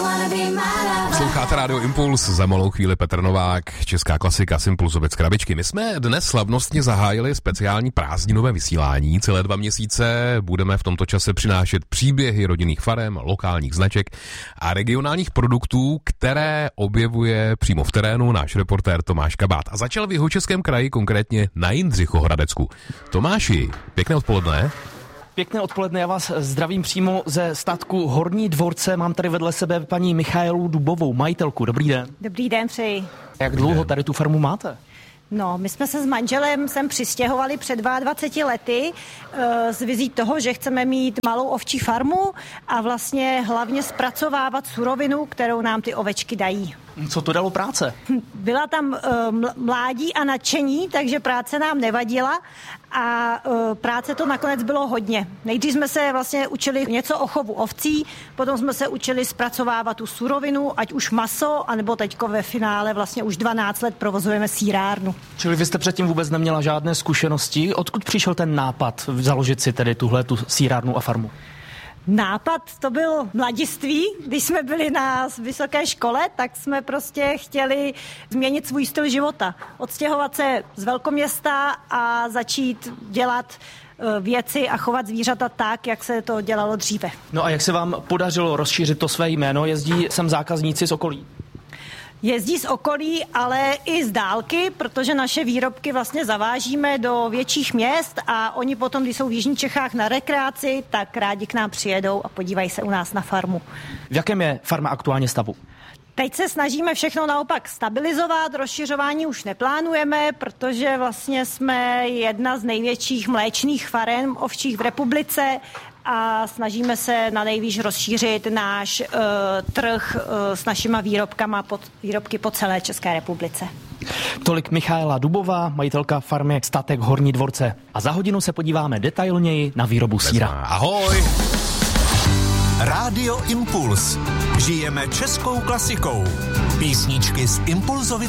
Posloucháte Rádio Impuls, za malou chvíli Petr Novák, česká klasika z Impulzovic krabičky. My jsme dnes slavnostně zahájili speciální prázdninové vysílání. Celé 2 měsíce budeme v tomto čase přinášet příběhy rodinných farem, lokálních značek a regionálních produktů, které objevuje přímo v terénu náš reportér Tomáš Kabát. A začal v Jihočeském kraji, konkrétně na Jindřichohradecku. Tomáši, pěkné odpoledne. Pěkné odpoledne, já vás zdravím přímo ze statku Horní Dvorce. Mám tady vedle sebe paní Michaelu Dubovou, majitelku. Dobrý den. Dobrý den, přeji. Jak dlouho tady tu farmu máte? No, my jsme se s manželem sem přistěhovali před 22 lety s vizí toho, že chceme mít malou ovčí farmu a vlastně hlavně zpracovávat surovinu, kterou nám ty ovečky dají. Co to dalo práce? Byla tam mládí a nadšení, takže práce nám nevadila a práce to nakonec bylo hodně. Nejdřív jsme se vlastně učili něco o chovu ovcí, potom jsme se učili zpracovávat tu surovinu, ať už maso, anebo teďko ve finále vlastně už 12 let provozujeme sýrárnu. Čili vy jste předtím vůbec neměla žádné zkušenosti. Odkud přišel ten nápad založit si tedy tuhletu sýrárnu a farmu? Nápad to byl mladiství, když jsme byli na vysoké škole, tak jsme prostě chtěli změnit svůj styl života. Odstěhovat se z velkoměsta a začít dělat věci a chovat zvířata tak, jak se to dělalo dříve. No a jak se vám podařilo rozšířit to své jméno? Jezdí sem zákazníci z okolí? Jezdí z okolí, ale i z dálky, protože naše výrobky vlastně zavážíme do větších měst a oni potom, když jsou v Jižních Čechách na rekreaci, tak rádi k nám přijedou a podívají se u nás na farmu. V jakém je farma aktuálně stavu? Teď se snažíme všechno naopak stabilizovat, rozšiřování už neplánujeme, protože vlastně jsme jedna z největších mléčných farem ovčích v republice a snažíme se na nejvíc rozšířit náš trh s našima výrobky po celé České republice. Tolik Michaela Dubová, majitelka farmy Statek Horní Dvorce. A za hodinu se podíváme detailněji na výrobu sýra. Ahoj! Rádio Impuls. Žijeme českou klasikou. Písničky z Impulzovic